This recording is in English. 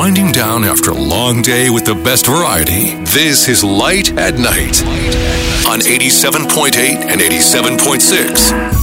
winding down after a long day with the best variety. This is Light at Night on 87.8 and 87.6